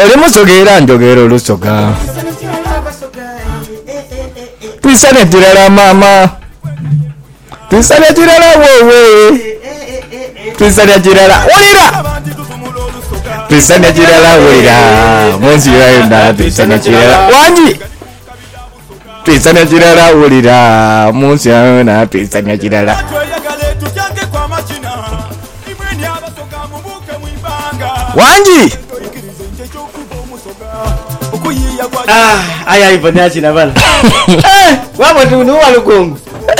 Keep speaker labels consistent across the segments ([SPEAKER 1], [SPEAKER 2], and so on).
[SPEAKER 1] Olimusogera njogera olusoga. Twisane tirala mama. Twisane tirala wowe. Twisane tirala olira. Twisane tirala olira. Monzi yenda twisane tirala. Wanji. Twisane tirala olira. Monzi yenda twisane tirala. Wanji.
[SPEAKER 2] Aya ipo niachi na bana. Wapo tu ni walugongo.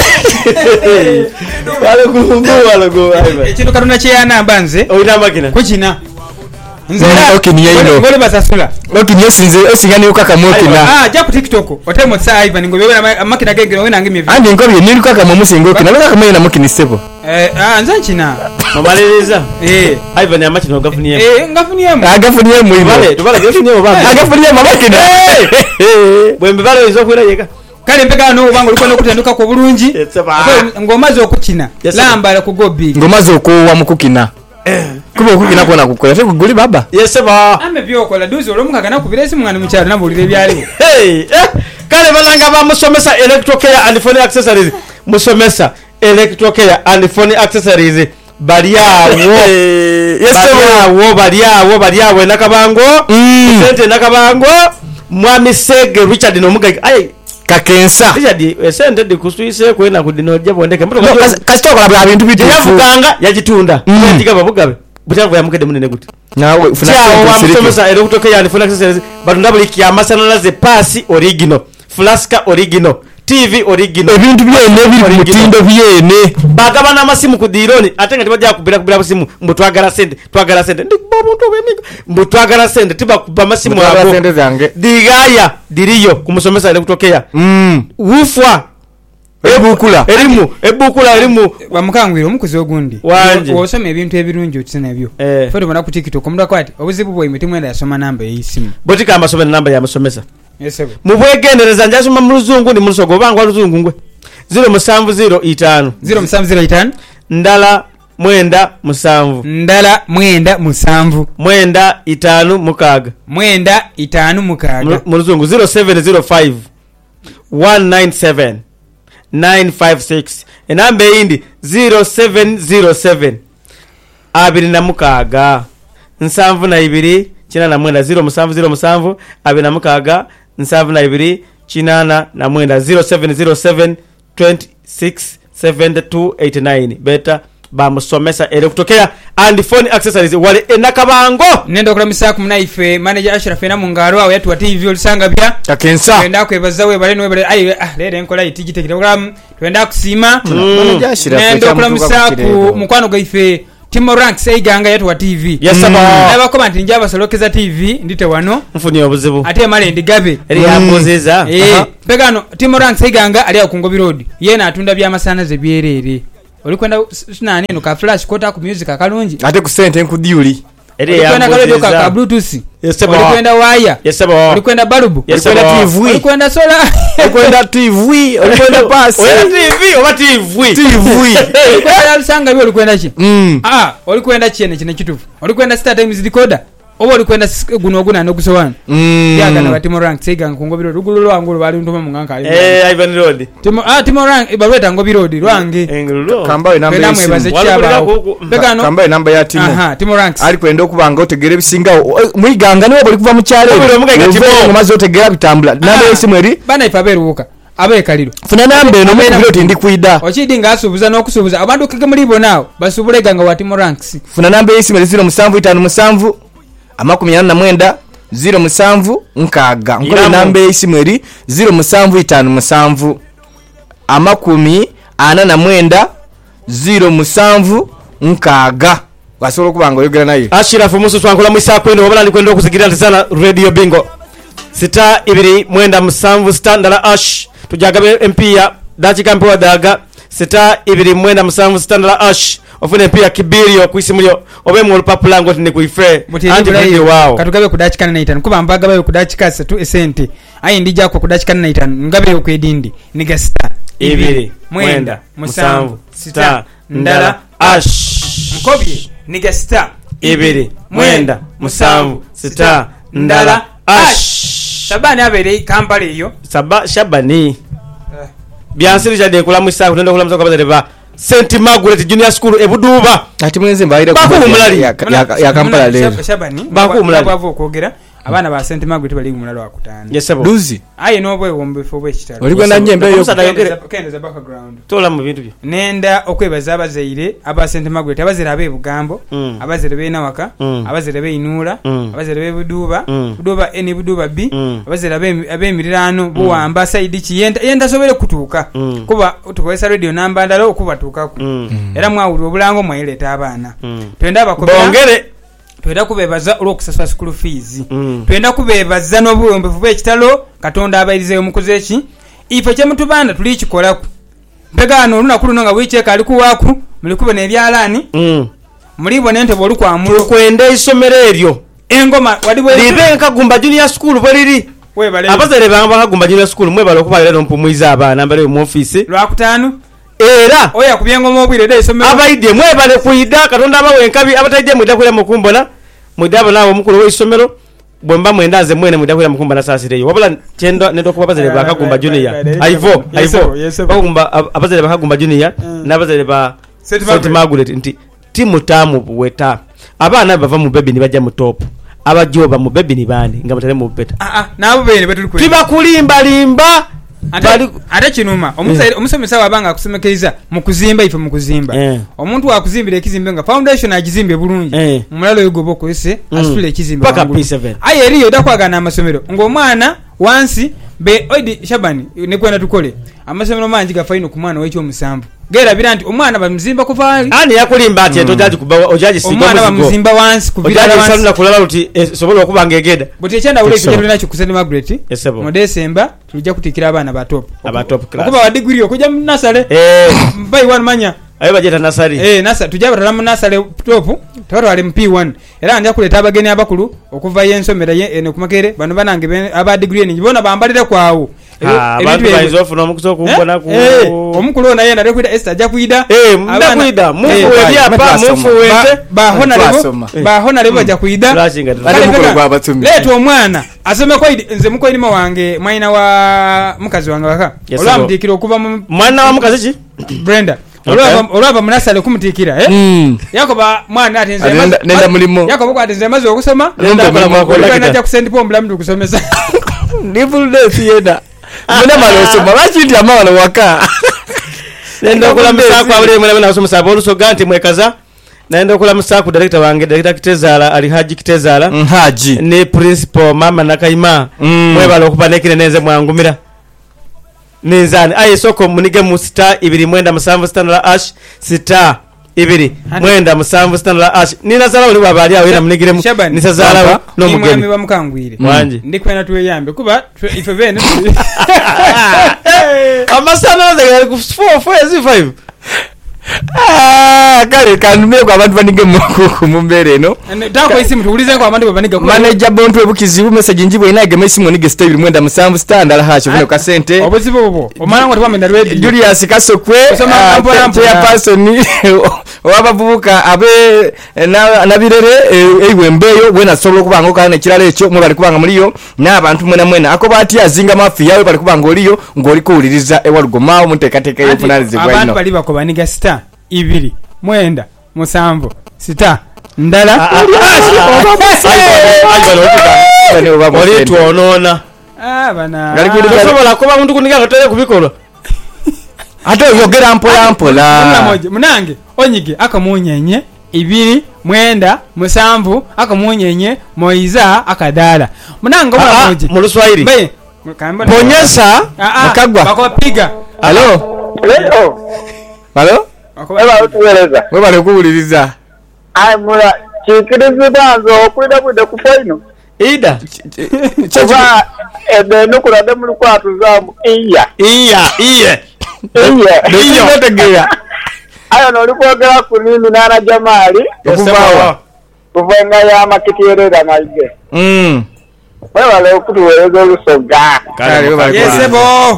[SPEAKER 2] Walugongo.
[SPEAKER 3] Ekintu katuna kyeyana banze.
[SPEAKER 2] Oyina makina.
[SPEAKER 3] Kuchina.
[SPEAKER 1] Nze okini yino.
[SPEAKER 3] Ngole basasula.
[SPEAKER 1] Okini yesinze esingani ukaka mokina.
[SPEAKER 3] Ja ku TikTok. Otemo sa Ivan ngobera makina genge wena ngimi.
[SPEAKER 1] Andi ngobi nili kaka musingo okina. Nalaka kama ina mokini sebo.
[SPEAKER 3] Nze china.
[SPEAKER 2] Mabaleleza. Ivan amachino gafuniye.
[SPEAKER 3] Ngafuniye.
[SPEAKER 1] Agafuniye mu ibo.
[SPEAKER 2] Tubala gafuniye baba.
[SPEAKER 1] Agafuniye makina.
[SPEAKER 2] Bwembe balo izokwera yeka.
[SPEAKER 3] Kale mpeka no bango liko nokutanduka ko bulungi. Ngomaze okukina. Lambala ku gobi.
[SPEAKER 1] Ngomaze okuwa mukukina. Kuba okukina kona kukola fe kuguli baba.
[SPEAKER 2] Yes ba.
[SPEAKER 3] Ame byokola duzi olumukaga na kubiresi mwana mukyalo nabulire byali.
[SPEAKER 2] Kale balanga ba musomesa electrocare and phone accessories. Musomesa electrocare and phone accessories. Baliawo. Baliawo nakabango. Sente nakabango. Mwami Sege Richard nomuga ai
[SPEAKER 1] kakensa
[SPEAKER 2] Richard sente de kusuise kwena kudino jabondeke mbuto
[SPEAKER 1] kasitoka bya bintu biti
[SPEAKER 2] yafuganga yagitunda yajiga babugabe butavu ya mukede munene guti
[SPEAKER 1] nawe ufuna
[SPEAKER 2] musomesa ero kutoke yani phone accessories batundabuli kyamasana ze pasi original flaska original TV original
[SPEAKER 1] ebintu byene biri mutindo byene
[SPEAKER 2] bagabana amasimu kudironi atenga tibajja kubira busimu mbutwagara sente ndi babuntu bemiga mbutwagara sente tiba kuba amasimu abo
[SPEAKER 1] sente zange
[SPEAKER 2] digaya diriyo kumusomesa ile kutokea wufwa ebukula erimu
[SPEAKER 3] bamukangwira omukuzi ogundi
[SPEAKER 2] wanje
[SPEAKER 3] osoma ebintu ebirungi okisena ebyo foto bana ku TikTok omuntu akwati obuzibu bwo imitimu enda yasoma namba eyisimu
[SPEAKER 2] botika amasoma namba ya musomesa
[SPEAKER 3] yesebo
[SPEAKER 2] mubwegendereza njasoma mu luzungu ndi musogo bangwa luzungu ngwe
[SPEAKER 3] 0705
[SPEAKER 2] ndala mwenda musanvu mwenda itanu mukaga mu luzungu 0705 197 956 enamba indi 0707 abiri na mukaga nsanvu na ibiri china na mwenda 0707 abiri na mukaga nsanvu na ibiri china na mwenda 0707 267289 beta bamusomesa ere kutokea and phone accessories wale enakabango
[SPEAKER 3] nenda okulamisa ku munaife manager Ashraf na mungaro awo yatu TV olisanga bya
[SPEAKER 1] kakensa
[SPEAKER 3] twenda kwebaza we bale no ai lere enkola itigite program twenda kusima
[SPEAKER 1] manager Ashraf
[SPEAKER 3] nenda okulamisa ku mukwano gaife Timo Ranks eiganga yatu TV
[SPEAKER 2] yes
[SPEAKER 3] aba comment njaba solokeza TV ndite wano
[SPEAKER 2] mfuni obuzibu
[SPEAKER 3] ate male ndigabe
[SPEAKER 2] eri yapozeza
[SPEAKER 3] pegano Timo Ranks eiganga ali akungobi road yena atunda bya masana ze byerere olikwenda sunani no ka flash kota ku music akalungi
[SPEAKER 1] ate ku sente enkudiuli
[SPEAKER 2] eri yapozeza
[SPEAKER 3] ka bluetooth
[SPEAKER 2] yesebo
[SPEAKER 3] olikwenda wire
[SPEAKER 2] yesebo
[SPEAKER 3] olikwenda bulb
[SPEAKER 2] olikwenda TV
[SPEAKER 3] olikwenda solar
[SPEAKER 1] olikwenda TV olikwenda pass
[SPEAKER 2] TV oba TV
[SPEAKER 3] olikwenda lusanga byo olikwenda ki olikwenda kiene kine kitufu olikwenda Star Times decoder obo olikwenda guno oguna nokusowana yakana batimo rank sega nkongobiro rugulu lwangu bali ntoma munganga
[SPEAKER 2] Ivan Road
[SPEAKER 3] Timo rank ibalweta ngobiro lwange
[SPEAKER 2] engululo
[SPEAKER 1] kambayo namba kambayo namba ya
[SPEAKER 3] Timo rank
[SPEAKER 1] ali kwenda okubanga otegere bisinga muiganga niwo bali kuva mu kyalo ngomaze otegera bitambula namba yesimu eri
[SPEAKER 3] bana ifaberuka abekaliro
[SPEAKER 1] funa namba eno mubiro tindi kuida
[SPEAKER 3] ochidi ngasubuza nokusubuza abantu kege mulibo nawo basubuleganga wa Timo ranks
[SPEAKER 1] funa namba yesimu 0757 amakumyana 07 nkaga ngole namba yesimu eri 0757 amakumi ana na mwenda 07 nkaga wasobola kubanga oyogera naye
[SPEAKER 2] Ashraf musu twankula mwisa kwendo wabala ndikwenda okuzigirira sana radio bingo sita ibiri mwenda musanvu standala ash tujagabe empia dachi kampewa daga sita ibiri mwenda musanvu standala ash ofune empia kibirio kwisimulyo obe mu lupapulango tine kuife anti video wao
[SPEAKER 3] katugabe kudachikana na itano kuba mbaga bayo kudachika tu esente ayi ndija kwa kudachikana na itano ngabe okwedindi niga sita ibiri mwenda musanvu sita ndala ash mkobye niga sita
[SPEAKER 2] ibiri mwenda musanvu sita
[SPEAKER 3] ndala
[SPEAKER 2] Ash.
[SPEAKER 3] Shabani abere Kampala eyo
[SPEAKER 2] Shabani byansiri jade kulamusa kutenda kulamusa kwa bazale ba St Margaret Junior School ebuduba
[SPEAKER 1] ati mwenze mbaire
[SPEAKER 2] Bakumulali
[SPEAKER 1] ya Kampala leo
[SPEAKER 3] Shabani
[SPEAKER 2] Bakumulali
[SPEAKER 3] bavo kwogera abana ba St Margaret bali mulalo akutana
[SPEAKER 2] yesebo
[SPEAKER 1] duzi
[SPEAKER 3] aye nobwe wombe fo bwekitalo
[SPEAKER 1] oli kwenda njembe yo
[SPEAKER 3] kendeza background
[SPEAKER 2] tola mu bintu byo
[SPEAKER 3] nenda okwebaza abazaire aba St Margaret abazire abe Bugambo abazire be Nawaka abazire be Inula abazire be Buduba Buduba eni Buduba B abazire abe Mirirano buwamba side yenda sobere kutuuka kuba tukozesa radio namba ndalo okubatuukako era mwawulira obulango mwayileta abaana twenda abakobera
[SPEAKER 2] bongere
[SPEAKER 3] twenda kubebaza olw'okusasula school fees twenda kubebaza n'obuyombefu bw'ekitalo Katonda abayirizeyo mukoze eki ife kyemutubanda tuli kikolaku mpegano olunaku luno nga wiikyeka ali kuwaaku muli kubona ebyalaani mulibona ente bw'oli kwamula
[SPEAKER 2] tukwenda isomero eryo
[SPEAKER 3] engoma
[SPEAKER 2] libe Kagumba Junior School bwe liri abazere banga Kagumba Junior School mwebale okubalira n'ompumuiza abaana mbale mu office
[SPEAKER 3] lwakutaano
[SPEAKER 2] era
[SPEAKER 3] oya kubyengoma obwire de isomero
[SPEAKER 2] abaidye mwebale kuyida Katonda abawe enkabi abatayidye mwida kwera mukumbona mwida bana omukulu w'isomero bwemba mwendaze mwene mwida kwera mukumbona saasireyo wabula kyendo nendo kuba bazere ba Kagumba Junior aivo Kagumba abazere ba Kagumba Junior n'abazere ba St Margaret nti timu tamu buweta abaana bava mu baby ni bajja mu top abajoba mu baby ni bani nga batale mu beta
[SPEAKER 3] nabo bene batuli ku
[SPEAKER 2] tiba kulimba limba
[SPEAKER 3] ate kinuma omusomesa wabanga akusomekeza mu kuzimba ife mu kuzimba omuntu wakuzimbira ekizimbe nga foundation agizimbe bulungi mulalo yogobo kwese asitule ekizimbe
[SPEAKER 2] paka P7
[SPEAKER 3] aye eriyo dakwagana amasomero ng'omwana wansi be oidi Shabani ne kwenda tukole amasomero mangi gafaino ku mwana w'ekyo musambu gera biranti omwana bamuzimba kuvaali
[SPEAKER 2] ani yakulimba ati tojaji kuba ojaji sigo
[SPEAKER 3] omwana bamuzimba wansi kubira
[SPEAKER 2] wansi ojaji kulala luti sobola okubanga egeda
[SPEAKER 3] buti ekyanda ule ekyo nacho ku St Margaret mu December tulija kutikira abana ba top
[SPEAKER 2] class
[SPEAKER 3] kuba wa degree okujja mu nasale bai wan manya
[SPEAKER 2] ayo bajeta nasari
[SPEAKER 3] nasa tujja batala mu nasale top tawaro ali mu P1 era anja kuleta abageni abakulu okuva yensomera ene kumakere bano banange aba degree ni bona bambalira kwawo
[SPEAKER 2] abantu bayizofu nomukuso kumbona ku
[SPEAKER 3] omukulu ona yenda rekwida Esther jakuida
[SPEAKER 2] ndakuida mufu ebyapa mufu wete
[SPEAKER 3] ba honorable bajakuida
[SPEAKER 1] ali mukulu gwa batumi
[SPEAKER 3] leto omwana asome ko nze muko irimo wange mwaina wa mukazi wange waka olwamtikira okuva
[SPEAKER 2] mwana wa mukazi ki
[SPEAKER 3] Brenda olwaba munasale kumutikira yakoba mwana atenze
[SPEAKER 1] nenda mulimo
[SPEAKER 3] yakoba kwatenze mazo okusoma nenda ku send pombe lamdu kusomesa
[SPEAKER 1] ni full day sienda mwana maloso babachindi amana waka
[SPEAKER 2] nenda okulamusa kwa bule mwana nasomesa aboluso ganti mwekaza naenda okulamusa ku director wange director Kitezala ali Haji Kitezala
[SPEAKER 1] Haji
[SPEAKER 2] ne principal mama Nakaima mwebala okupanekire neze mwangumira nenzani aye soko munige mu star 2 star 2 star nina zala oli wabali awo era munigire mu nisazala no mugeni
[SPEAKER 3] mwami bamukangwire
[SPEAKER 2] wanje
[SPEAKER 3] ndikwena tuyambe kuba ife bene
[SPEAKER 2] amasana de ku 4
[SPEAKER 1] kale kanume kwa abantu banige mu mbere no
[SPEAKER 3] ndako isimu tuulize kwa abantu baniga ku
[SPEAKER 1] manager bontu ebukizibu message njibwe inage mesimu nige star 2 star ndala hacho bino ka sente
[SPEAKER 3] obuzibu bobo omana ngo twamenda ready
[SPEAKER 1] Julius Kasokwe ya person wabavubuka abe nabirere ewe mbeyo wena sobolo kubanga kana kirale ekyo mwe bali kubanga muliyo n'abantu mwena akobati azinga mafi yawe bali kubanga oliyo ngoli kuuliriza ewalugomao muntekateka yofunalize bwa ino
[SPEAKER 3] abantu bali bakobaniga star 2 mwenda musanvu star ndala
[SPEAKER 2] oli tuonona
[SPEAKER 3] bana
[SPEAKER 2] ngali kusobola kuba muntu kuniga katale kubikola
[SPEAKER 1] ate yogera mpola
[SPEAKER 3] munange onyige akamunyenye 2 mwenda musanvu akamunyenye moiza akadala munange obula moji
[SPEAKER 2] mu Luswahili bonyesa
[SPEAKER 1] akagwa
[SPEAKER 3] bakopiga
[SPEAKER 1] halo
[SPEAKER 4] eba utueleza
[SPEAKER 1] webale kuwuliriza
[SPEAKER 4] mula chikirizi banzo okwida bude ku final
[SPEAKER 2] ida
[SPEAKER 4] chaba ebe nukula de mulu kwatu zamu iya
[SPEAKER 1] ndotegera
[SPEAKER 4] ayo nolikwogera ku nini nana Jamali kuvenga ya makitierera naige webale okutuweleza olusoga
[SPEAKER 3] yesebo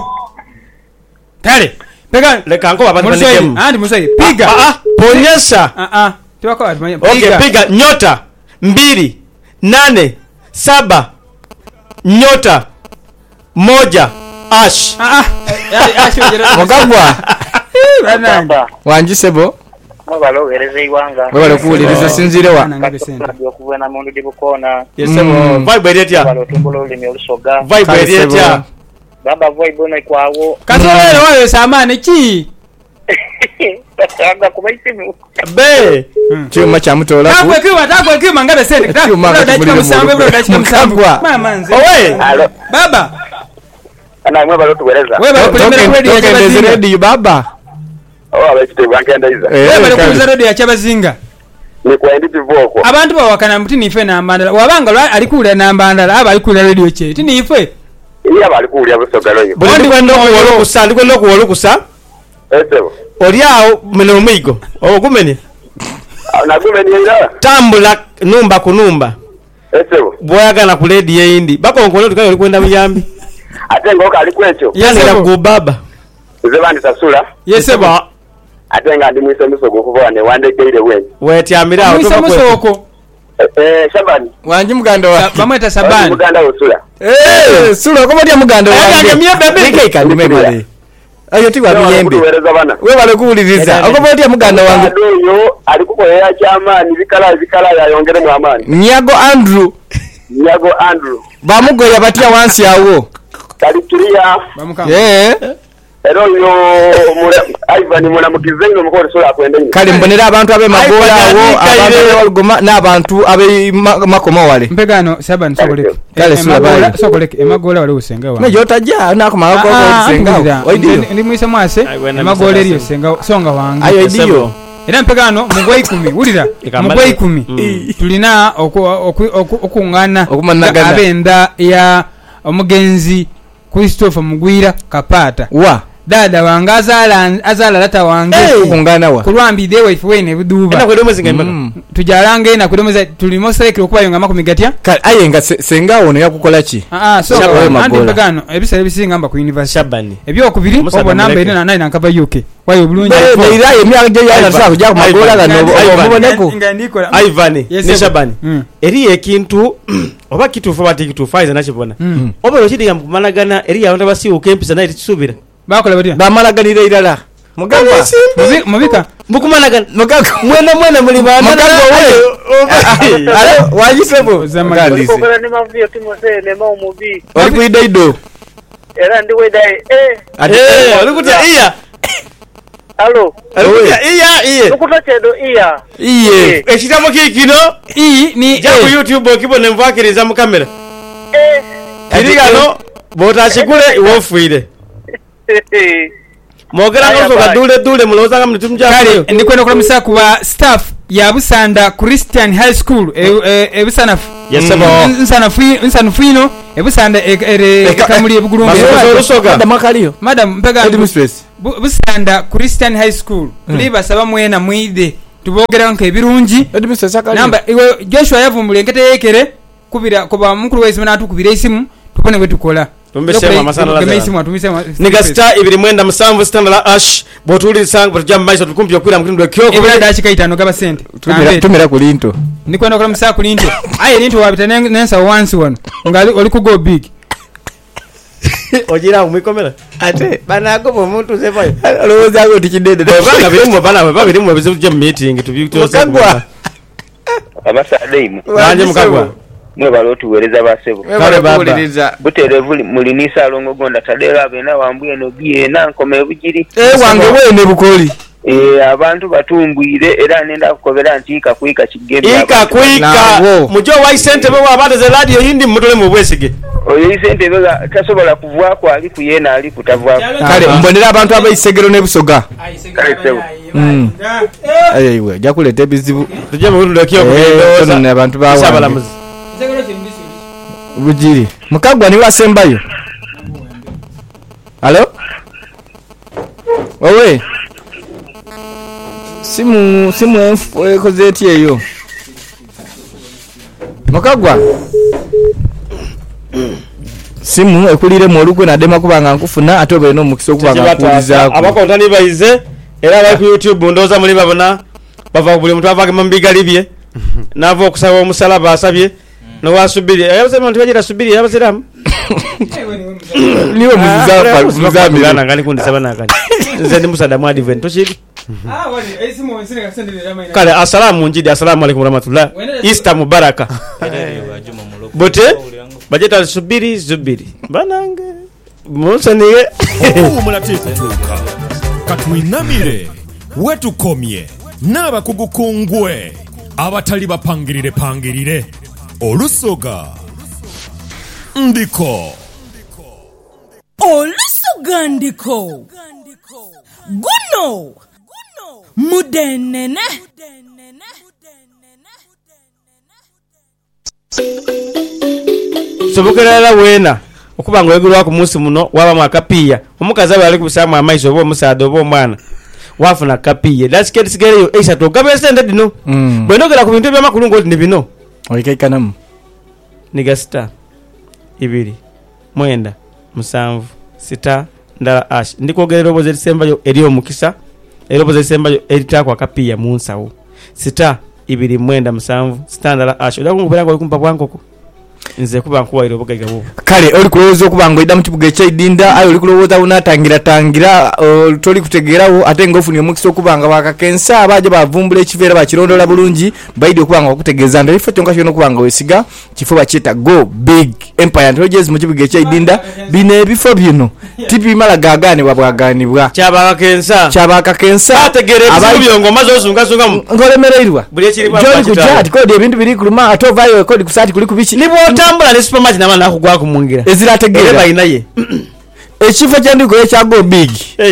[SPEAKER 3] tale pega
[SPEAKER 2] leka nko abantu banigemu
[SPEAKER 3] musayi piga
[SPEAKER 2] bonyesa
[SPEAKER 3] tiwako abantu
[SPEAKER 2] okay piga nyota 2 8 7 nyota 1 ash.
[SPEAKER 1] Mukagwa wanjisebo
[SPEAKER 4] mubalowereza iwanga
[SPEAKER 1] webale kuwuliriza sinzire wa
[SPEAKER 4] okuvena mundu dibukona
[SPEAKER 2] yesebo vibe eretya
[SPEAKER 4] balotumbula olulimi olusoga
[SPEAKER 2] vibe eretya
[SPEAKER 4] baba vibe ono ikwawo
[SPEAKER 3] kasolero wayo samane ki
[SPEAKER 4] aga kubaisimu
[SPEAKER 2] be
[SPEAKER 1] kyuma kyamutola
[SPEAKER 3] takwe kiwa ngabe sente mama nze
[SPEAKER 2] owe
[SPEAKER 3] baba
[SPEAKER 4] ana mwe balotuwereza
[SPEAKER 1] tokendeze radio baba
[SPEAKER 4] abakitebwa nkendaiza
[SPEAKER 3] webale kuuza radio yakyabazinga
[SPEAKER 4] nikwendi tivoko
[SPEAKER 3] abantu bawakana mti nife nambandala wabanga alikuulira nambandala aba alikuulira radio kye ti nife
[SPEAKER 4] iya bali kuulya busogaloyo
[SPEAKER 2] ndi kwenda okuwolukusa
[SPEAKER 4] esebo
[SPEAKER 2] oli awo mene omwigo ogumenye
[SPEAKER 4] nagumenyeera
[SPEAKER 2] tambula numba ku numba
[SPEAKER 4] esebo
[SPEAKER 2] bwoyagala ku ledi eyindi bakonkole otukale oli kwenda muyambi
[SPEAKER 4] ate ngaoka ali kwekyo
[SPEAKER 2] yanira ku baba
[SPEAKER 4] nze bandisasula
[SPEAKER 3] yesebo
[SPEAKER 4] ate nga ndi mwise musogo okuva newandegeire weni
[SPEAKER 2] wetyamira awo
[SPEAKER 3] mwisa musoko
[SPEAKER 4] Shabani
[SPEAKER 1] wanji muganda wa
[SPEAKER 3] bamweta Sabani
[SPEAKER 4] muganda osula
[SPEAKER 1] sula okomotya muganda wange ayo tigwa miyembe webale kuwuliriza okomotya muganda wange
[SPEAKER 4] oyo alikukolera kyamaani bikala yayongeremu amaani
[SPEAKER 1] Nyago Andrew bamugoya batya wansi awo
[SPEAKER 4] kalitulia era oyo Ivan mulamukize ino mukole sola akwendenye
[SPEAKER 1] kale mbonera abantu ab'emagola awo abantu ab'olugoma n'abantu ab'emakomo wale
[SPEAKER 3] mpegano Sabani sokoleke
[SPEAKER 1] kale sula bale
[SPEAKER 3] sokoleke emagola wale usenga wa
[SPEAKER 1] nejo tajja nakumala ko usenga oidio
[SPEAKER 3] ndi mwise mwase emagola eriyo senga songa wange
[SPEAKER 1] ayo idio
[SPEAKER 3] era mpegano mugwe 10 wulira mugwe 10 tulina okungana abenda ya omugenzi Christopher Mugwira Kapata
[SPEAKER 1] wa
[SPEAKER 3] dada wange azala lata wange
[SPEAKER 1] kungana wa
[SPEAKER 3] kulwambi de wife wene buduba
[SPEAKER 2] ena kwedomo zinga
[SPEAKER 3] tujalange na kwedomo tulimo selekire okubayonga mako migatya
[SPEAKER 1] ayenga senga ono yakukola ki
[SPEAKER 3] so andi bagano ebisa ebisinga mba ku university
[SPEAKER 2] Shabani
[SPEAKER 3] ebyo okubiri obo namba 9 nankava UK wayo bulungi
[SPEAKER 1] neira emyaka gye yana sa kujja ku magola gano oboneko
[SPEAKER 2] Ivan ne Shabani eri ekintu oba kitufu bati kitufu aiza nakibona oba yochidi yamukumanagana eri yawonda basiuka empisa nayo tikisubira
[SPEAKER 3] bakola batya
[SPEAKER 1] bamalaganira irala mugamba
[SPEAKER 3] mubika
[SPEAKER 2] mukumanagana
[SPEAKER 1] mugaga
[SPEAKER 2] mwena muli bana
[SPEAKER 1] ale wajisebo
[SPEAKER 3] zamagandise
[SPEAKER 4] okora ni mavio timose ne ma umubi
[SPEAKER 1] wali kuidaido
[SPEAKER 4] era ndi wedai
[SPEAKER 2] olikutia iya
[SPEAKER 4] allo
[SPEAKER 2] olikutia iya
[SPEAKER 4] ukutochedo iya
[SPEAKER 2] ekitamo kikino
[SPEAKER 3] ni
[SPEAKER 2] jaku YouTube okibone mvakiriza mu kamera kirigano botashikule iwofuire mogera ngosoka dule muloza kama nitumja
[SPEAKER 3] kale ndikwenda kulamisa kuba staff ya Busanda Christian High School ebusanafu nsanafu ino ebusanda kamuli ebugulumbe madam mpega Busanda Christian High School liba saba mwena mwide tubogera nke birungi namba iwe Joshua yavumbule ngete yekere kubira kuba mukuru wese na tukubira isimu tupone wetukola
[SPEAKER 2] tumbesema masana la niga star ibiri mwenda musamvu stand la ash botuli sang botujja maiso tukumpya kwira mkindo kyoko
[SPEAKER 3] ebira dachika itano gaba sente
[SPEAKER 1] tumira ku linto
[SPEAKER 3] nikwenda kula musa ku linto aye linto wabita nensa once one ngali oli ku go big
[SPEAKER 2] ojira umwikomera ate banago bomuntu zebayo
[SPEAKER 1] aloza ngo tikidede
[SPEAKER 2] banga birimwe bana babirimwe bizu je meeting tubyutoza
[SPEAKER 4] abasadeimu
[SPEAKER 2] banje mukagwa
[SPEAKER 4] mwe balotuwereza basebo
[SPEAKER 1] kale baba
[SPEAKER 4] butere mulinisa alongo gonda tadera abena wambuye no biye nankome bugiri
[SPEAKER 1] wange wene bukoli
[SPEAKER 4] abantu batumbwire era nenda kukobera nti kakwika kigembe
[SPEAKER 2] ikakwika mujo wa sente bo abade ze radio yindi mutole mu bwesige
[SPEAKER 4] oyo sente bega tasobola kuvwa ko ali kuyena ali kutavwa
[SPEAKER 1] kale mbonera abantu abayisegero ne busoga
[SPEAKER 4] kale sebo
[SPEAKER 1] ayiwe jakulete ebizibu
[SPEAKER 2] tujje mu ndo kyo
[SPEAKER 1] kugendoza ne abantu bawa bujiri mukagwa ni wasembayo alo owe simu ekozeti eyo mukagwa simu ekulire mu olugwe nadema kubanga nkufuna ate obe no mukisa okubanga kulizaako
[SPEAKER 2] abakontani bayize era bali ku YouTube ndoza muri babona bava buli muntu avage mambiga libye navo okusaba omusalaba asabye no wasubiri ayabasema nti bajira subiri yabasiramu
[SPEAKER 1] niwe
[SPEAKER 2] muzamira ngani kundi sabana ngani nze ndi musada mu advent toshiri
[SPEAKER 3] wali esimu nsine kasendele rama ina
[SPEAKER 2] kale assalamu njidi assalamu alaykum warahmatullah Easter mubaraka bote bajeta subiri zubiri banange musaniye
[SPEAKER 5] mulatetuka katwinamire wetukomye n'abakugukungwe abatali bapangirire olusoga ndiko
[SPEAKER 6] guno mudenene
[SPEAKER 2] sobokerera wena okuba ngo egulwa ku munsi muno waba makapiya omukazi abali kubisamu amaiso obo omusaado obo omwana wafuna kapiye dasiketisigeleyo esatu gabesende dino bwenogera ku bintu by'amakulu ngoti ni bino
[SPEAKER 1] oikaikanamu
[SPEAKER 2] niga sita 2 9 7 6 ndala ash ndikogerera oboze lisembayo eri omukisa era oboze lisembayo eritakwa kapiya mu nsawo 6 2 9 7 6 ndala ash odakumubera ngo kumpa bwankoko nze kuba nkuwaire obugaiga bwo
[SPEAKER 1] kale oli kulowooza okuba ngoidda mu kibuga eky'eidinda ayo oli kulowooza unatangira toli kutegeerawo ate ng'ofunye omukisa okuba nga bakakensa abaaja bavumbula ekiveera bakirondoola bulungi baidi okuba nga bakutegeeza nti ekifo kyonka kyona okuba nga weesiga kifo bakyeta go big empire nti ogezi mu kibuga eky'eidinda bino ebifo bino tibimala gaagaanibwa bwagaanibwa kyabakakensa
[SPEAKER 2] ategeere ebizibu byongo maze osungasungamu
[SPEAKER 1] ng'olemereirwa
[SPEAKER 2] buli ekirimu
[SPEAKER 1] gyoli kujja ati kodi ebintu biri kuluma ate ovaayo kodi ku saati kuli ku biki
[SPEAKER 2] tambula ne supermarket namana akugwa ku mungira
[SPEAKER 1] ezirategeera
[SPEAKER 2] bayinaye
[SPEAKER 1] ekifo kyandiko ekyago big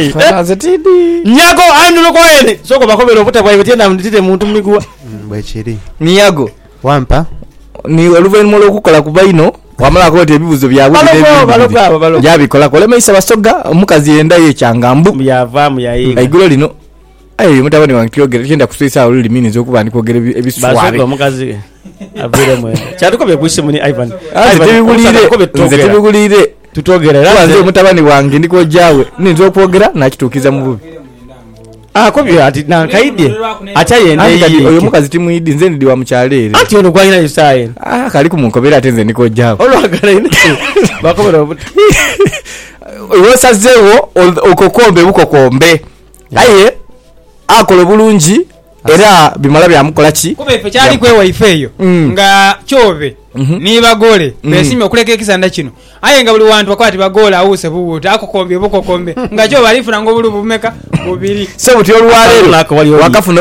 [SPEAKER 2] nyago andulo kwene soko bakobera obuta bwawe tenda ndite muntu miguwa
[SPEAKER 7] bwekiri
[SPEAKER 1] niyago
[SPEAKER 7] wampa
[SPEAKER 1] ni oluvannyuma lw'okukola ku baino wamala akola ebibuzo byabwe byabikola kola maisa basoga omukazi yenda yekyangambu
[SPEAKER 2] yavaamu yayiga
[SPEAKER 1] aigulo lino mutabani wange kyogera kyenda kusisa oluli mini z'okuba ndikwogera ebiswabe
[SPEAKER 2] omukazi avire mwe kyatukobe kwise muni Ivan
[SPEAKER 1] nze tebigulire
[SPEAKER 2] tutogerera
[SPEAKER 1] nze mutabani wange ndikojjawe ninza okwogera nakituukiza mu bubi
[SPEAKER 2] akobyo ati nankaidye akyayende
[SPEAKER 1] oyo mukazi timuyidi nze ndi wa mukyaleere
[SPEAKER 2] ati ono gwalina yusaye
[SPEAKER 1] kali kumunkobera ate nze ndikojjawe
[SPEAKER 2] olwagala ine bakobera obuti
[SPEAKER 1] osazeewo okokombe bukokombe aye akola bulungi era bimala byamukola ki
[SPEAKER 3] kuba ife kyali kwewa ife eyo nga kyobe nibagole besimye okuleka ekisanda kino aye nga buli wantu bakwati bagole awuse bubuta akokombye bukokombe nga kyo balifuna ngobulu bumeka bubiri
[SPEAKER 1] so buti olwaleero wakafuna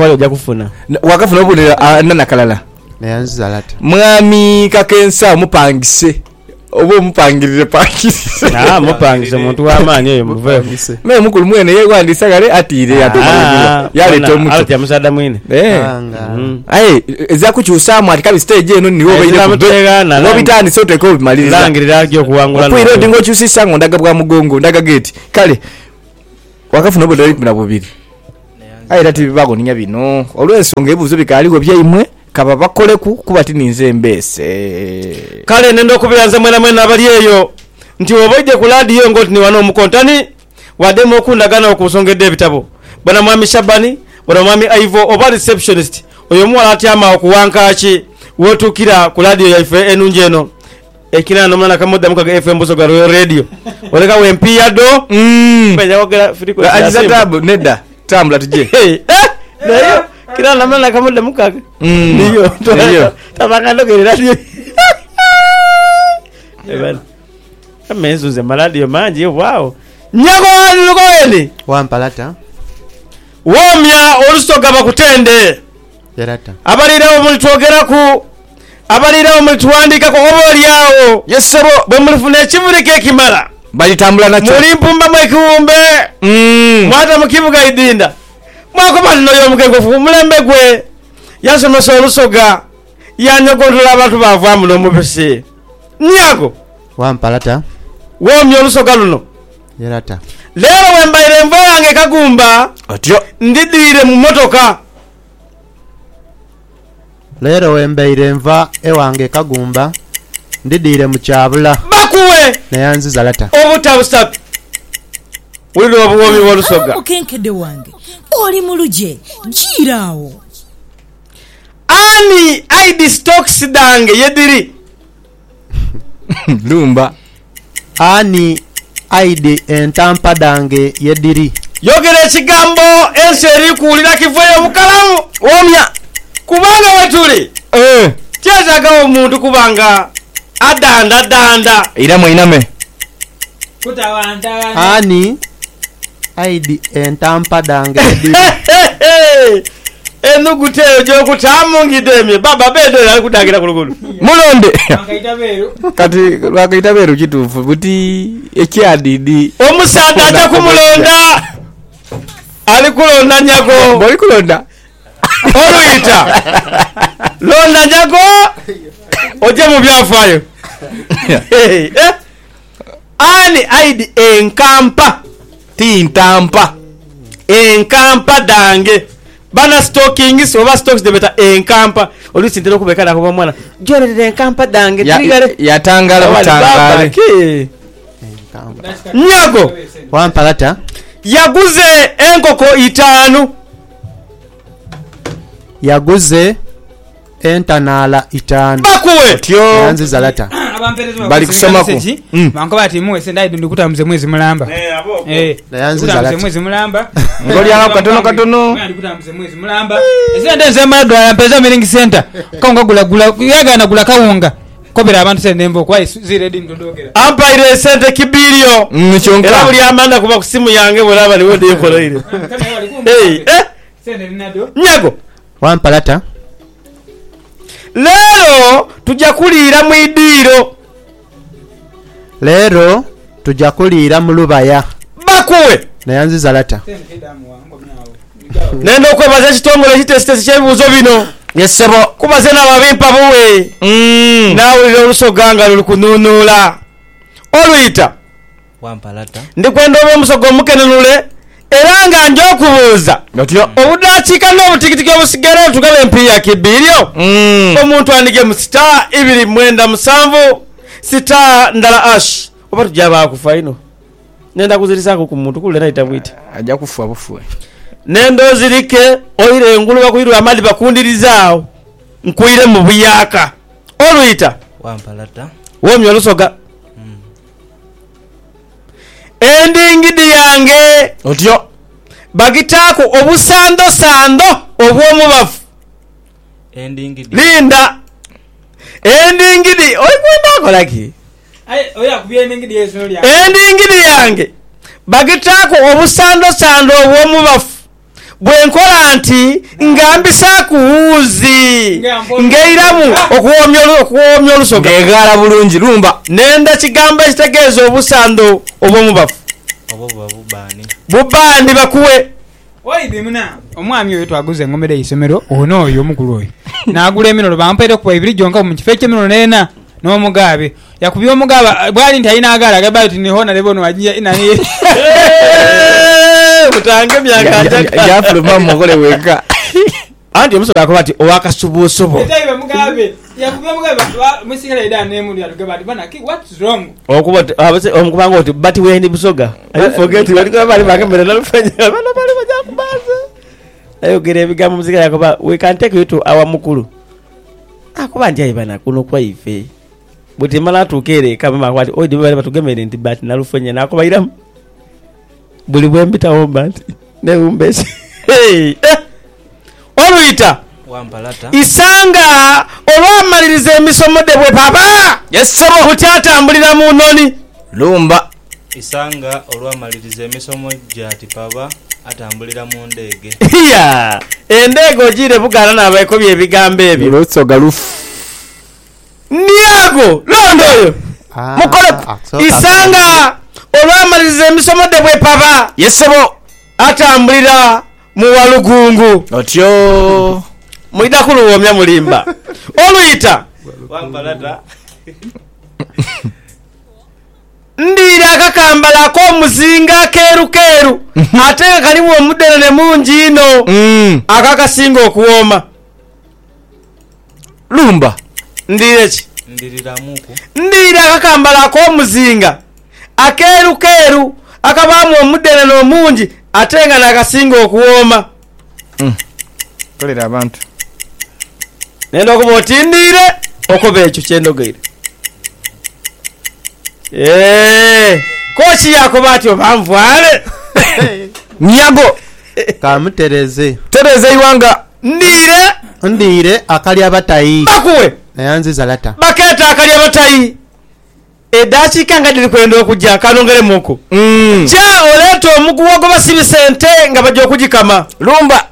[SPEAKER 1] obunira nanakalala
[SPEAKER 7] nayanziza lata
[SPEAKER 1] mwami kakensa omupangise oba omupangirire pangise
[SPEAKER 2] mupangise muntu w'amaanyi eyo muvese
[SPEAKER 1] me mukulu mwene yewandisa kale atiire yaleta omuti
[SPEAKER 2] yamusada mwine
[SPEAKER 1] aye ezakukyusaamu ati kabi stage eno niwo obitandise oteeka obimaliriza opwire oti ng'okyusisa ngo ndaga bwa mugongo ndaga geeti kale wakafuna obudalipuna bubiri aye era tibibagoninya bino olw'ensonga ebibuzo bikaaliwo byaimwe kaba bakoleku kuba tininze embeese
[SPEAKER 2] kale nendo okubiranza mwena abali eyo nti oboide ku laadiyo ngoti ni wano omukontani wademu okundagana okusongedde ebitabo bwana mwami Shabani bwana mwami Ivo oba receptionist oyo muwala atyama okuwankaki wotukira ku laadiyo yaife enungi eno ekina nomana kamodda mukaga FM Busoga radio oleka wempiya do mbeja kogera friko
[SPEAKER 1] ajizatabu nedda tambula tuje
[SPEAKER 2] nayo kila namana kamodda mukaga niyo tabakandogera radio ebana amenzuze maladio manji wao nyago lukoeni
[SPEAKER 7] wampalata
[SPEAKER 2] womya olusoga bakutende
[SPEAKER 7] yarata
[SPEAKER 2] abalirawo mulitwogeraku abalirawo mulitwandikako oboolyawo
[SPEAKER 1] yesebo
[SPEAKER 2] bwe mulifuna ekivulika ekimala
[SPEAKER 1] balitambula nakyo
[SPEAKER 2] mulimpumba mwekiwumbe mwata mu kibuga idinda mwakoba lino y'omukengofu mulembe gwe yasomesa olusoga yanyogondola abantu bavaamu n'omubisi nyago
[SPEAKER 7] wampalata
[SPEAKER 2] womya olusoga luno
[SPEAKER 7] yarata
[SPEAKER 2] leero wembaire enva yange kagumba
[SPEAKER 1] atyo
[SPEAKER 2] ndidiire mu motoka
[SPEAKER 7] leero wembaire enva ewange kagumba ndidiire mu kyabula
[SPEAKER 2] bakuwe
[SPEAKER 7] nayanziza lata
[SPEAKER 2] obutabusatu wulira obuwomi bw'olusoga
[SPEAKER 6] omukenkedde wange oli muluje giiraawo
[SPEAKER 2] ani ID stocks dange yediri.
[SPEAKER 1] Lumba.
[SPEAKER 7] Ani ID entampa dange yediri.
[SPEAKER 2] Yogera ekigambo ensi erikuwulira kivuye bukalamu omya kubanga wetuli kyetaaga omuntu kubanga adanda
[SPEAKER 1] Iramo iname.
[SPEAKER 7] Ani ID entampa dange yediri.
[SPEAKER 2] Enuguta eyo gyokutambungidde baba bedo ali kudangira ku luguudo
[SPEAKER 1] Mulonde. Kati lwakaita beru kituufu buti ekyadidi.
[SPEAKER 2] Omusaadde ajja kumulonda ali kulonda nyago
[SPEAKER 1] Boli kulonda.
[SPEAKER 2] oluyita londa nyago ojje mu byafaayo. Ani ID enkampa
[SPEAKER 1] Tintampa.
[SPEAKER 2] enkampa dange bana stockings oba stocks debeta enkampa olusi ntero kubekana kuba mwana jorere enkampa dange trigare
[SPEAKER 1] Yatangala butangale.
[SPEAKER 2] nyago
[SPEAKER 7] Wampalata.
[SPEAKER 2] yaguze enkoko 5
[SPEAKER 7] Yaguze entanala 5.
[SPEAKER 2] bakuwe
[SPEAKER 1] Tyo.
[SPEAKER 7] Yanzi zalata.
[SPEAKER 1] Bali kusoma ko.
[SPEAKER 3] Banko bati muwese ndaidi ndikutambuze mwezi mulamba.
[SPEAKER 7] Yanzi
[SPEAKER 3] Kutambuze
[SPEAKER 7] zalata.
[SPEAKER 3] mwezi mulamba.
[SPEAKER 1] Ngoli yanga katono.
[SPEAKER 3] Ndikutambuze mwezi mulamba. Esente nzema ndo mpeza miringi center. Kaunga gula yaga na gula kawunga. Kobera abantu sende mbo kwa zire di ndodogera.
[SPEAKER 2] ampaire sente kibilio
[SPEAKER 1] Nchonka.
[SPEAKER 2] era buli amanda kuba ku simu yange bulaba niwe ndikoloire.
[SPEAKER 3] Sende linado.
[SPEAKER 2] nyago
[SPEAKER 7] Wampalata.
[SPEAKER 2] leero tujja kuliira mu idiiro
[SPEAKER 7] Lero tujja kuliira mu lubaya.
[SPEAKER 2] bakuwe
[SPEAKER 7] Nayanzi zalata.
[SPEAKER 2] nenda okwebaza ekitongole ekitesitesi ky'ebibuuzo bino
[SPEAKER 1] Yesebo.
[SPEAKER 2] kubaze n'ababimpa buwe naawulira olusoga nga luli kunuunuula oluyita
[SPEAKER 8] Wampalata.
[SPEAKER 2] ndikwenda oba omusogo omukenenule era nga nja okubuuza
[SPEAKER 1] Gatyo.
[SPEAKER 2] obudakiika n'obutikitiki obusigere tugabe empiya kibiiryo omuntu andige mu sita 297 sita ndala ash oba tujja baakufa ino nenda kuzirisaako ku muntu kulera itamwita
[SPEAKER 1] Ajja kufa bufuwe.
[SPEAKER 2] nenda ozirike oyire engulu bakuyirwa amadi bakundirizaawo nkuyire mu buyaaka oluyita
[SPEAKER 8] Wampalata.
[SPEAKER 2] womya olusoga endingidi yange
[SPEAKER 1] Otyo.
[SPEAKER 2] bagitaako obusandosando obw'omubavu
[SPEAKER 8] Endingidi.
[SPEAKER 2] linda endingidi olikwenda akolaki
[SPEAKER 3] Oya kubyene ngidi yeso lya.
[SPEAKER 2] endingidi yange bagitaako obusandosando obw'omubavu bwenkola nti ngambisa ku wuuzi ngeiramu okuwomya olusoga
[SPEAKER 1] Ngegala bulungi lumba.
[SPEAKER 2] nenda kigambo ekitegeeza obusando obw'omubavu
[SPEAKER 8] Obo babubani.
[SPEAKER 2] bubandi bakuwe
[SPEAKER 3] Oide muna. Omwami oyo twaguze ngomere isomero ono oyo omukulu oyo. Nagula eminono bampere ku ebiri jonka mu kifo ky'eminono nena n'omugabe. Yakubye omugaba bwali nti ayina agala agaba ati niho na lebono wajiya nani.
[SPEAKER 2] mutange myaka
[SPEAKER 1] Yafuluma mugole weka.
[SPEAKER 2] anti omusoga akoba ati owakasubuusubu
[SPEAKER 3] Etaiba mugabe. Yakubye mugabe musikala ida nemu lya lugaba ati bana what's wrong?
[SPEAKER 2] okuba omukubanga oti but wendi busoga I forget walikuwa bali bakembere nalufanya bano bali bajakubaza ayogera ebigambo muzika yakoba we can take you to our mukulu akuba nti ayibana kuno kwa ife buti mala tukere kama makwati odi bali batugemere nti but nalufanya nakoba iramu buli bwembita ombati ne umbesi oluyita
[SPEAKER 8] Wampalata.
[SPEAKER 2] isanga olwamaliriza emisomo de bwe papa
[SPEAKER 1] Yesebo.
[SPEAKER 2] kutyatambulira mu nnoni
[SPEAKER 1] Lumba.
[SPEAKER 8] Isanga olwamaliriza emisomo gyati paba atambulira mu ndege.
[SPEAKER 2] ya endege ogire bugana n'abaekobya ebigambo ebyo
[SPEAKER 1] Lusoga lufu.
[SPEAKER 2] ndiago londo oyo mukole isanga olwamaliriza emisomo de bwe papa
[SPEAKER 1] Yesebo.
[SPEAKER 2] atambulira mu walugungu
[SPEAKER 1] Otyo.
[SPEAKER 2] mwida kuluwomya mulimba oluyita
[SPEAKER 8] Wampalata.
[SPEAKER 2] ndiira akakambala ak'omuzinga keerukeeru ate nga kalimu omudenene mungi ino akakasinga okuwooma
[SPEAKER 1] Lumba.
[SPEAKER 2] ndiira eki
[SPEAKER 8] Ndiriramuku.
[SPEAKER 2] ndiira akakambala ak'omuzinga akeerukeeru akabaamu omudenene omungi ate nga nakasinga okuwooma
[SPEAKER 1] Kolera abantu.
[SPEAKER 2] nenda okuba otindire okuba ekyo kyendogeire kochi yakoba ati obanvwale
[SPEAKER 1] nyago
[SPEAKER 7] kamutereze
[SPEAKER 1] tereza iwanga
[SPEAKER 7] ndire akalya batayi
[SPEAKER 2] bakuwe
[SPEAKER 7] nayanziza lata
[SPEAKER 2] baketa akalya batayi edakika nga diri kwenda okujja kanongere muku kya oleeta omuguwogo basibi sente nga bajja okugikama
[SPEAKER 1] lumba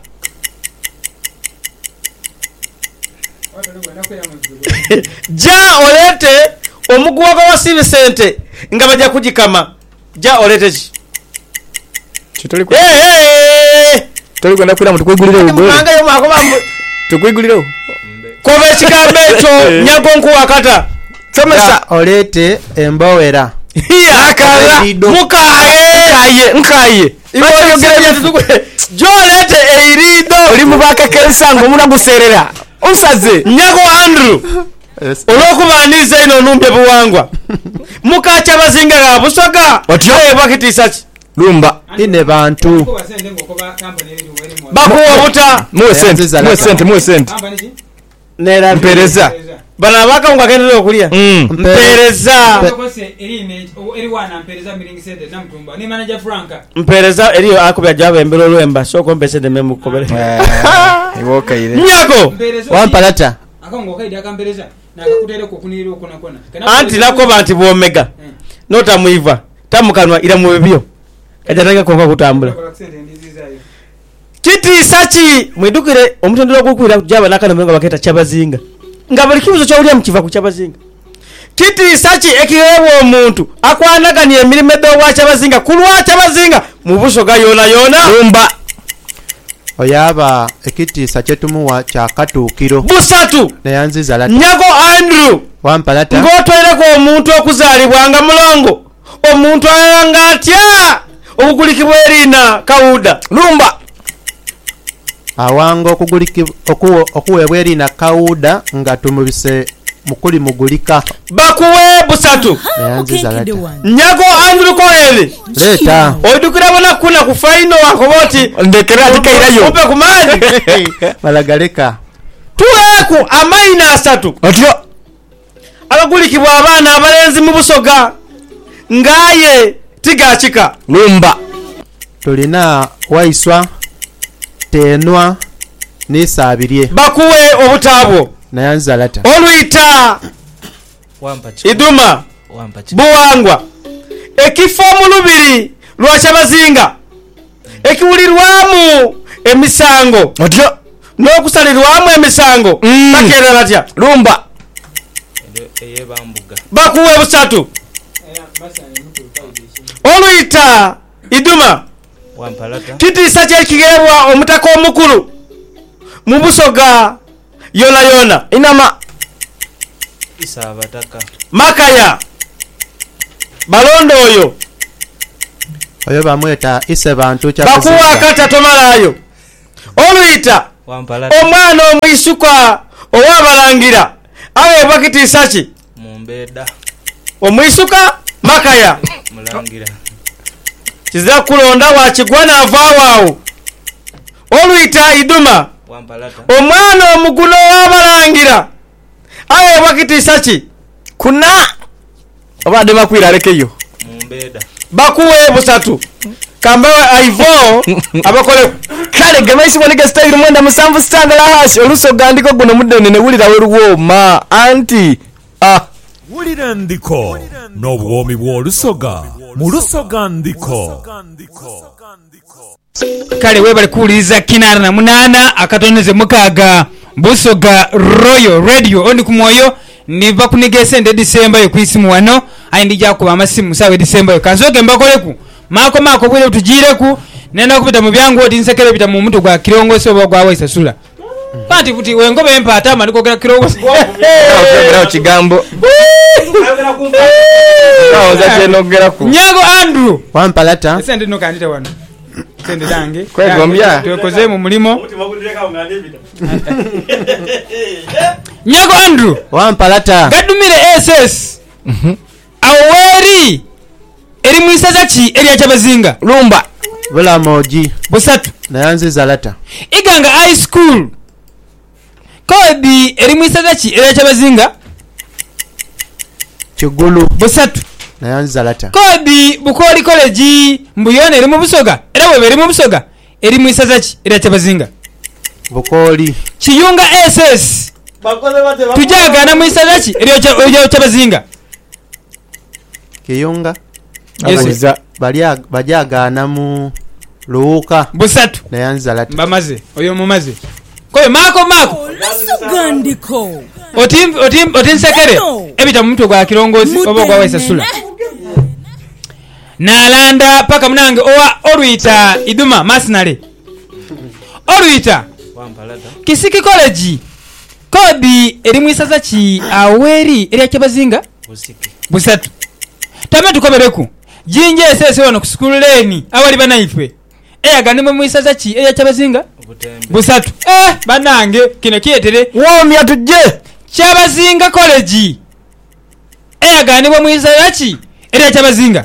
[SPEAKER 2] ja oleete omuguwogo basibi sente nga bajja kugikama ja oleete ki
[SPEAKER 1] tuli kwenda kwira tukwigulirewo
[SPEAKER 2] koba ekigambo ekyo nyago nkuwakata
[SPEAKER 7] somesa oleete embowera
[SPEAKER 2] nkaye gyolete eirido
[SPEAKER 1] oli mubakakeresanga omuna guserera osaze
[SPEAKER 2] nyago Andrew olwokubaniza ino onumbye buwangwa mukacha bazinga ga busoga bakitiisaki
[SPEAKER 1] lumba
[SPEAKER 7] ine bantu
[SPEAKER 2] bakuwa buta
[SPEAKER 1] muwe sente
[SPEAKER 2] nera
[SPEAKER 1] mpereza
[SPEAKER 2] bana baka ngakendele okulya mpereza eriyo akubya jaba embero lwemba soko mbese de memu kobere
[SPEAKER 1] iwoka ile
[SPEAKER 2] nyako
[SPEAKER 7] wampalata
[SPEAKER 3] akongo kaidi akampereza nakakutere kukuniro kona kona
[SPEAKER 2] anti nakoba anti bwomega nota muiva tamukanwa ira mubibyo kajatanga konga kutambula kiti sachi mwidukire omutondero gukwira kujaba nakana mwenga baketa chabazinga ngabali kibuzo cha ulya mkiva kuchabazinga kiti sachi ekirewo omuntu akwanagani emirime do wa chabazinga kulwa chabazinga mubuso ga yona
[SPEAKER 1] lumba
[SPEAKER 7] oyaba ekiti sachetumuwa cha katukiro
[SPEAKER 2] busatu
[SPEAKER 7] nayanziza lata
[SPEAKER 2] nyago Andrew
[SPEAKER 7] wampalata
[SPEAKER 2] ngotwereko omuntu okuzalibwanga mulongo omuntu ayanga atya obugulikibwa erina kawuda
[SPEAKER 1] lumba
[SPEAKER 7] awanga okuwebwa erina kawuda nga tumubise mukuli mugulika
[SPEAKER 2] bakuwe busatu
[SPEAKER 7] nayanziza lata
[SPEAKER 2] nyago Andrew koele
[SPEAKER 7] leta
[SPEAKER 2] oidukira bona kuna kufaino wakoboti
[SPEAKER 1] ndekera atikairayo
[SPEAKER 2] upe kumani
[SPEAKER 7] malagaleka
[SPEAKER 2] tuleku amaina asatu
[SPEAKER 1] otyo
[SPEAKER 2] abagulikibwa abaana abalenzi mu busoga ngaye tigachika
[SPEAKER 1] lumba
[SPEAKER 7] tulina waiswa tenwa nisabirye
[SPEAKER 2] bakuwe obutabo
[SPEAKER 7] nayanziza lata
[SPEAKER 2] olwita iduma buwangwa ekifo mu lubiri lwachabazinga ekiwulirwamu emisango
[SPEAKER 1] otyo
[SPEAKER 2] n'okusalirwamu emisango bakera batya
[SPEAKER 1] lumba
[SPEAKER 2] bakuwe busatu olwita iduma kitiisa kyekigebwa omutaka omukulu mu busoga yona
[SPEAKER 1] inama
[SPEAKER 2] makaya balondo oyo
[SPEAKER 7] bamweta ise bantu
[SPEAKER 2] bakuwa akata tomalayo olwita omwana omwisuka owabalangira awebwa kitiisa ki omwisuka makaya kizira kulonda wakigwana avaawo olwita iduma omwana omuguno w'abalangira ayebwa kitiisa ki
[SPEAKER 1] kuna obadde bakwira alekeyo
[SPEAKER 2] bakuwe busatu kambewe aivo abakoleku
[SPEAKER 1] kale gemaisibwa nige style mwenda musanvu standala hashi olusoga ndiko guno muddene ne wulira weruwoma anti
[SPEAKER 5] wulira ndiko n'obwomi bw'olusoga mu lusoga ndiko
[SPEAKER 3] kale webale kuwuliriza kinara na munana akatoneze mukaaga busoga royal radio ondi ku mwoyo niva kuniga esente December yo kwisimu wano ayi ndija kuba amasimu sawe December yo kanzoge mbakoleku mako bwire tujireku nenda kupita mu byangu oti nsekere bita mu mtu gwa kirongo so gwa waisa sula pati futi wengo bempa atama ndiko kira kirongo
[SPEAKER 1] ogera kigambo naoza chenogera ku
[SPEAKER 3] nyago Andrew
[SPEAKER 7] wampalata
[SPEAKER 3] esente no kandita wano sende dange
[SPEAKER 1] kwegombya
[SPEAKER 3] twekoze mu mulimo nyago Andrew
[SPEAKER 7] wampalata
[SPEAKER 3] gadumire SS aweri eri mwisaza ki eri achabazinga
[SPEAKER 1] lumba
[SPEAKER 7] bulamoji
[SPEAKER 3] busatu
[SPEAKER 7] nayanziza lata
[SPEAKER 3] iganga high school kodi eri mwisaza ki era kyabazinga
[SPEAKER 7] Kigulu
[SPEAKER 3] busatu
[SPEAKER 7] nayanzalata
[SPEAKER 3] kodi Bukoli college mbuyona eri mu Busoga era bwe eri mu Busoga eri mwisaza ki era kyabazinga
[SPEAKER 7] Bukoli
[SPEAKER 3] Kiyunga SS tujagana mwisaza ki era kyabazinga
[SPEAKER 7] Kiyunga
[SPEAKER 1] Abaza
[SPEAKER 7] bajagana mu Luuka
[SPEAKER 3] busatu
[SPEAKER 7] nayanzalata
[SPEAKER 3] mbamaze oyo mumaze koyo mako
[SPEAKER 6] Olusugandiko.
[SPEAKER 3] otinsekere ebita mu mutwe gwa kirongozi oba gwa Waisasula nalanda paka munange owa Olwita Iduma Masinale Olwita Kisiki college kodi eri mwisaza ki aweri eri kyabazinga busatu tame tukobereku jinje esese wano ku school lane awali banaife eyagane mu mwisaza ki eri kyabazinga busatu banange kino kiyetere
[SPEAKER 1] womya tujje
[SPEAKER 3] kyabazinga college eyaganibwa mwisaza ki eri kyabazinga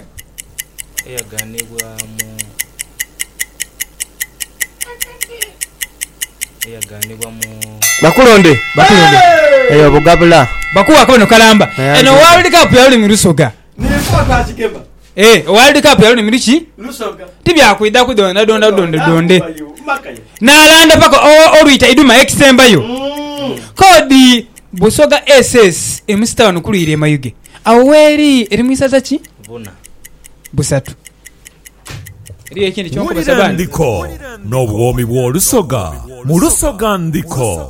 [SPEAKER 8] eyaganibwa mu
[SPEAKER 1] bakulonde
[SPEAKER 7] eyo Bugabula
[SPEAKER 3] bakuwa kono kalamba eno World Cup yali mu Lusoga World Cup yali mu Lusoga tibyakwida donde nalanda paka Olwita Iduma Extembayo kodi Busoga SS emusita wano kulire mayuge aweri eri mwisaza ki busatu eri ekindi kyonko basabani
[SPEAKER 5] ndiko n'obwomi bw'Olusoga mu Lusoga ndiko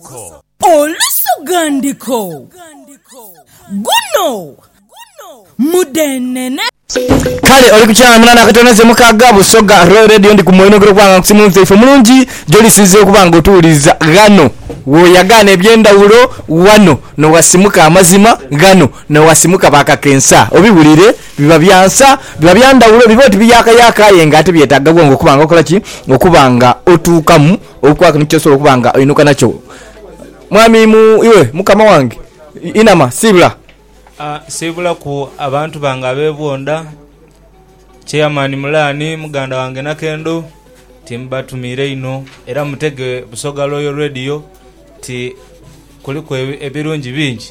[SPEAKER 6] Olusugandiko. Guno mudenene.
[SPEAKER 1] kale oli kukyala munana akatoneze mukaga Busoga radio ndi ku moyo gro kwanga kusimu mfeefo mulungi joli sinze okubanga otuuliza gano woyagana ebyendawulo wano no wasimuka amazima gano no wasimuka bakakensa obibulire biba byansa biba byandawulo biboti biyaka yenga ate byetaga gwango okubanga okola ki okubanga otuukamu okwaka nikyosolo okubanga oyinuka nakyo mwami mu iwe mukama wange inama sibula
[SPEAKER 8] sibula ku abantu bange abebwonda chairman Mulani muganda wange Nakendo timbatumire ino era mutege Busoga Royal Radio ti kuliko ebirungi bingi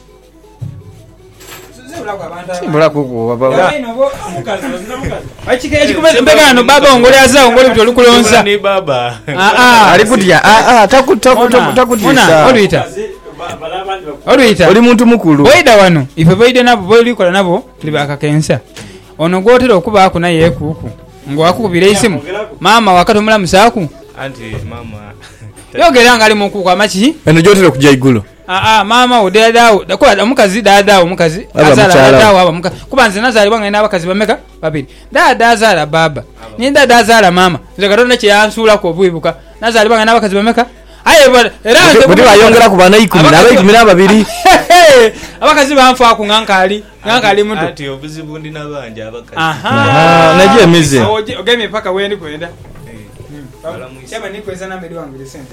[SPEAKER 1] sibula kuko baba
[SPEAKER 3] achike ekikumeze mbegano baba ongole aza ongole bitoli kulonza
[SPEAKER 8] ni baba
[SPEAKER 1] alikutya takutisa
[SPEAKER 3] Olwita
[SPEAKER 1] oli muntu mukulu
[SPEAKER 3] boida wano ife boide nabo boilikola nabo libakakensa ono gotera okuba akuna yekuku ngwakukubira isimu mama wakatomula musaku
[SPEAKER 8] anti mama
[SPEAKER 3] yogera ngali mukuku amachi
[SPEAKER 1] eno jotera kujja igulu
[SPEAKER 3] mama odadawo dakola omukazi dadawo omukazi azala dadawo aba mukazi kubanze nazali banga ina abakazi bameka babiri dada azala baba ni dada azala mama nze katonda kye yansula ko bwibuka nazali banga ina abakazi bameka aye era
[SPEAKER 1] bwe bayongera ku bana 10 naba 12
[SPEAKER 3] abakazi banfa ku ngankali muto
[SPEAKER 8] ati obuzibu ndi nabanje abakazi
[SPEAKER 1] naje emize
[SPEAKER 3] ogeme paka wendi kwenda chama ni kweza na medi wangu sente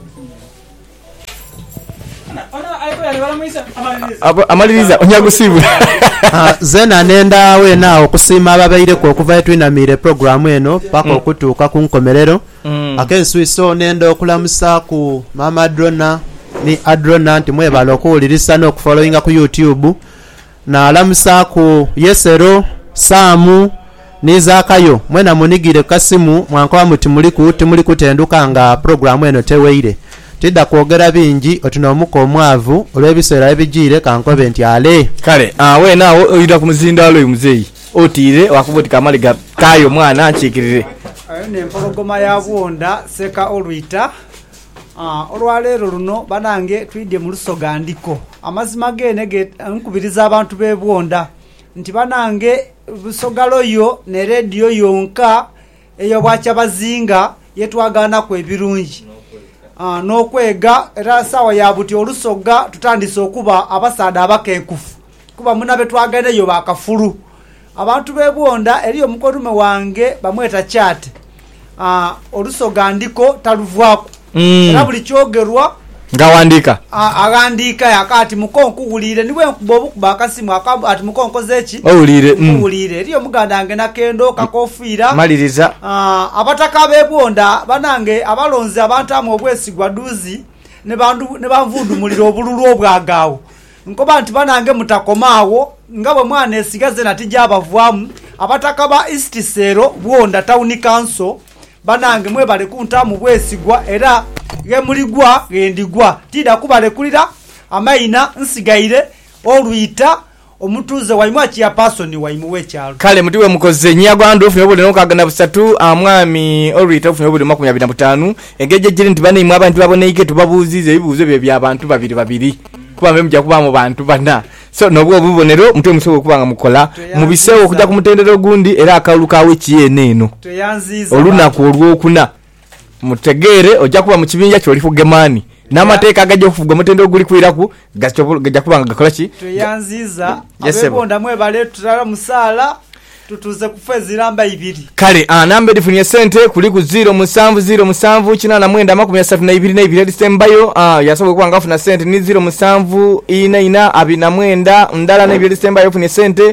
[SPEAKER 3] ona aiko ya bala muisa
[SPEAKER 1] amaliriza onyagusibu
[SPEAKER 7] zena nenda wena okusima ababaire ko okuva twinamire program eno paka okutuuka ku nkomerero akensuiso nenda okulamusa ku mama Adrona ni Adrona nti mwebala okuwulirisa n'okufollowinga ku YouTube na alamusa ku Yesero Samu nizakayo mwena munigire kasimu mwankoba muti muli kutenduka nga program eno teweire tidda kwogera bingi otinomuka omwavu olw'ebiseera ebijire kankobe nti ale
[SPEAKER 1] kale wena oyita ku muzindalo muzeyi otire wakubutika amaliga kayo mwana nchikirire
[SPEAKER 9] ayo nempologoma ya bwonda seka Olwita olwaleero luno banange twidye mu Lusoga ndiko amazima gene nkubiriza abantu b'ebwonda nti banange Busoga Royo ne radio yonka eyo bwakyabazinga yetwagana ku ebirungi n'okwega era sawa ya buti Olusoga tutandise okuba abasaada abakenkufu kuba munabe twaganeyo bakafulu abantu b'ebwonda eriyo mukorume wange bamweta chat Olusoga ndiko taluvwako era buli kyogerwa
[SPEAKER 1] ngawandika
[SPEAKER 9] agandika yakati mukonko ulire niwe nkubobu kubakasimu ati mukonko zechi
[SPEAKER 1] ulire
[SPEAKER 9] ulire eriyo muganda wange Nakendo kakofira
[SPEAKER 1] maliriza
[SPEAKER 9] abataka b'ebwonda banange abalonzi abantu amwe obwesigwa duzi ne banvundu muliro obululu obwagaawo nkoba nti banange mutakomaawo nga bwe mwana esigaze nati gyabavwamu abataka ba East Sero Bwonda Town Council banange mwebale kuntamu bwesigwa era gemuligwa gendigwa tida kubalekulira amaina nsigaire olwita omutuze waimwa chia person waimu wekyalo
[SPEAKER 1] kale mutiwe mukoze nyagwando ofune obule nokagana busatu amwami olwita ofune obule 25 engeje jiri ntibane imwe abantu baboneike tubabuzize ebibuzo bye byabantu babiri kuba memja kuba mu bantu bana so nobwo bubonero mutwe musobo kubanga mukola mubisewo kujja kumutendero gundi era akalukawe kiyene eno olunaku olwokuna mutegere ojja kuba mu kibinja kyo lifugemani n'amateeka agajja okufuga mutendero guli kwiraku gajja kubanga gakola ki
[SPEAKER 9] tuyanziza abebonda mwe bale tutala musala tutuze kufeziramba 2
[SPEAKER 1] kale namba edifunye sente kuli ku 0779 December yasoboka kubanga afuna sente ni 0744 ndala ne December yafunye sente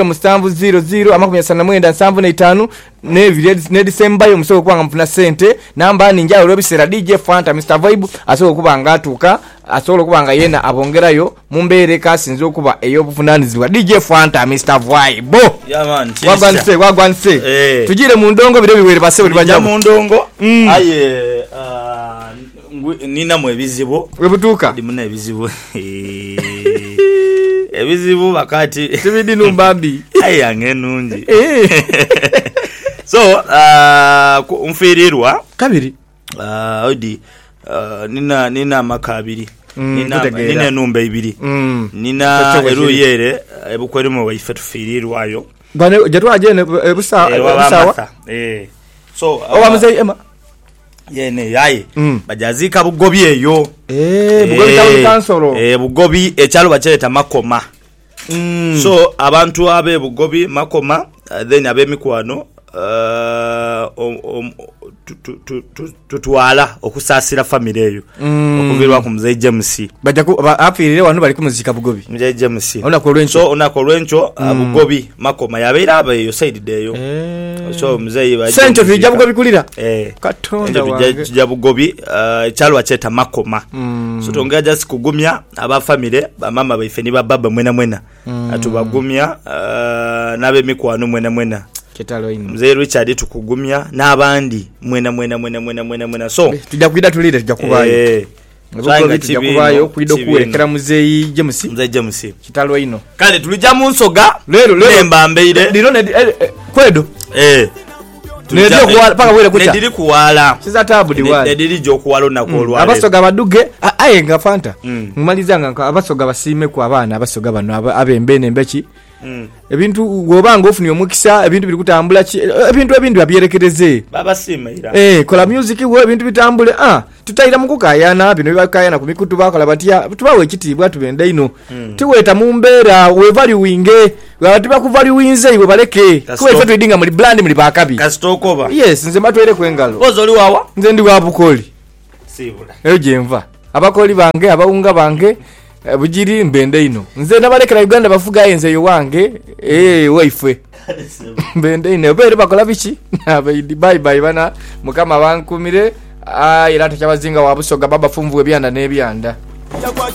[SPEAKER 1] 0700 ne December yo musoboka kubanga mfuna sente namba ninja olobisera DJ Fanta Mr Vibe asoboka kubanga atuka asobola kubanga yena abongerayo mumbere kasinze okuba eyo bufunanizibwa DJ Fanta Mr Vibe
[SPEAKER 10] yaman
[SPEAKER 1] wagwanse tujire mu ndongo biro biwere base buli bajja
[SPEAKER 10] mu ndongo aye nina mu ebizibu
[SPEAKER 1] webutuka
[SPEAKER 10] ndi muna ebizibu ebizibu bakati
[SPEAKER 1] tibidi numbambi
[SPEAKER 10] aye angenungi so umfirirwa
[SPEAKER 1] kabiri
[SPEAKER 10] odi nina makabiri nina numba 2 nina eruyere ebukwerimo waife tufirirwayo
[SPEAKER 1] bane jatwaje ebusawa
[SPEAKER 10] so
[SPEAKER 1] owamuze ema
[SPEAKER 10] yene yayi bajazika bugobi eyo
[SPEAKER 1] bugobi tawo kansoro
[SPEAKER 10] bugobi ekyalo bacheleta makoma so abantu abe bugobi makoma then abe mikwano tutwala okusasira family eyo okuvirwa ku mzee James
[SPEAKER 1] bajja afirire wanu bali ku muzika bugobi
[SPEAKER 10] mzee James
[SPEAKER 1] onako
[SPEAKER 10] lwencho bugobi makoma yabeera abe yo side deyo so mzee
[SPEAKER 1] ba sente vijja bugobi kulira katonda
[SPEAKER 10] wange vijja bugobi kyalwa cheta makoma so tonga just kugumya aba family ba mama baife ni baba mwena atubagumya nabe mikwano mwena
[SPEAKER 1] ketalo ino
[SPEAKER 10] mzee Richard tukugumya n'abandi mwena so
[SPEAKER 1] tujja kuida tulire tujja kubayo tujja kubayo kuido kuwerekera mzee James kitalo ino
[SPEAKER 10] kale tulija mu nsoga lero embambeire
[SPEAKER 1] lino kwedo Ndio kuwala paka wele kucha.
[SPEAKER 10] Ndiri kuwala.
[SPEAKER 1] Siza tabu diwali.
[SPEAKER 10] Ndiri jo kuwalo na kolwa.
[SPEAKER 1] Abasoga baduge ayenga Fanta. Ngumalizanga abasoga basime ku abana abasoga bano abembene mbeki. Ebintu gobanga ofuni omukisa ebintu biri kutambula ebintu abyerekereze
[SPEAKER 10] baba simaira
[SPEAKER 1] kola music wo ebintu bitambule tutayira mukukayana bino bibakayana ku mikutu bakola batia tubawe ekitibwa tubende ino tuweta mu mbeera we valuinge bati bakuvaluinze iwe baleke kuwe fetu idinga muri brand muri bakabi
[SPEAKER 10] kastokoba
[SPEAKER 1] yes nze matwere kwengalo
[SPEAKER 10] ozoli wawa
[SPEAKER 1] nze ndi wabukoli
[SPEAKER 10] sibula
[SPEAKER 1] ejenva abakoli bange abaunga bange bujiri mbende ino nze nabalekera Uganda bafuga enze yo wange waife mbende ino bere bakola bichi bye bye bana mukama bankumire era tachabazinga wabusoga baba fumvu ebyanda nebyanda